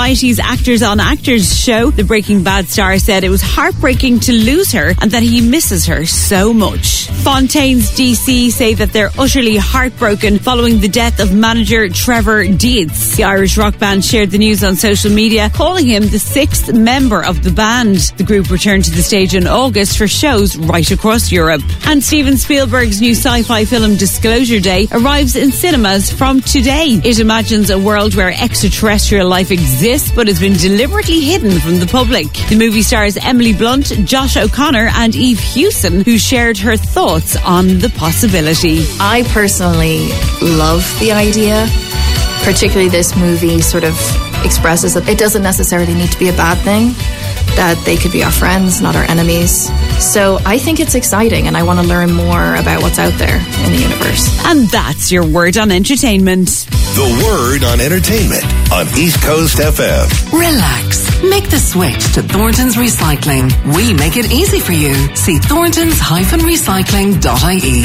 Variety's Actors on Actors show, the Breaking Bad star said it was heartbreaking to lose her and that he misses her so much. Fontaine's DC say that they're utterly heartbroken following the death of manager Trevor Dietz. The Irish rock band shared the news on social media, calling him the 6th member of the band. The group returned to the stage in August for shows right across Europe. And Steven Spielberg's new sci-fi film Disclosure Day arrives in cinemas from today. It imagines a world where extraterrestrial life exists but has been deliberately hidden from the public. The movie stars Emily Blunt, Josh O'Connor and Eve Hewson, who shared her thoughts on the possibility. I personally love the idea. Particularly this movie sort of expresses that it doesn't necessarily need to be a bad thing, that they could be our friends, not our enemies. So I think it's exciting and I want to learn more about what's out there in the universe. And that's your word on entertainment. The word on entertainment on East Coast FM. Relax. Make the switch to Thornton's Recycling. We make it easy for you. See thorntons-recycling.ie.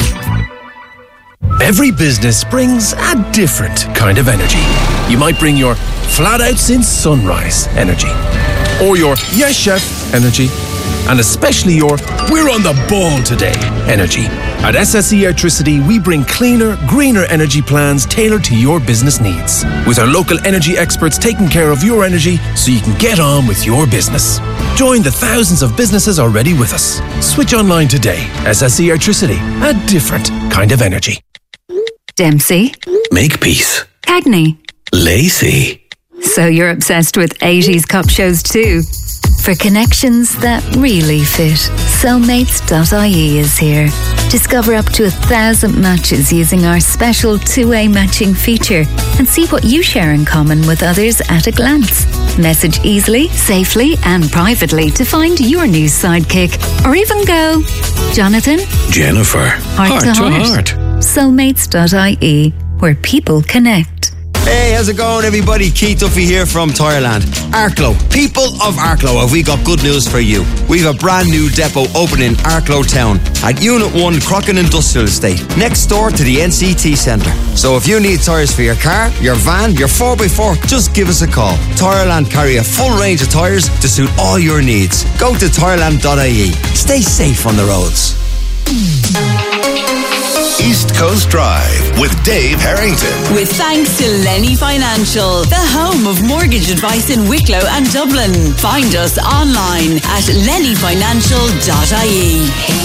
Every business brings a different kind of energy. You might bring your flat out since sunrise energy, or your yes chef energy, and especially your we're on the ball today energy. At SSE Electricity, we bring cleaner, greener energy plans tailored to your business needs, with our local energy experts taking care of your energy so you can get on with your business. Join the thousands of businesses already with us. Switch online today. SSE Electricity, a different kind of energy. Dempsey. Makepeace. Cagney. Lacey. So you're obsessed with 80s cop shows too? For connections that really fit, Soulmates.ie is here. Discover up to 1,000 matches using our special two-way matching feature and see what you share in common with others at a glance. Message easily, safely and privately to find your new sidekick, or even go, Jonathan, Jennifer, heart to heart. Soulmates.ie, where people connect. Hey, how's it going, everybody? Keith Duffy here from Tireland. Arklow, people of Arklow, have we got good news for you? We've a brand new depot opening in Arklow Town at Unit 1 Crockin Industrial Estate, next door to the NCT Centre. So if you need tyres for your car, your van, your 4x4, just give us a call. Tireland carry a full range of tyres to suit all your needs. Go to tireland.ie. Stay safe on the roads. East Coast Drive with Dave Harrington. With thanks to Lenny Financial, the home of mortgage advice in Wicklow and Dublin. Find us online at lennyfinancial.ie.